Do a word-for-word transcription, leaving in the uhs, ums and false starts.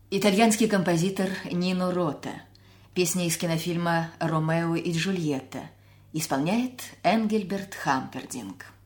Итальянский композитор Нино Рота. Песня из кинофильма «Ромео и Джульетта». Исполняет Энгельберт Хампердинг.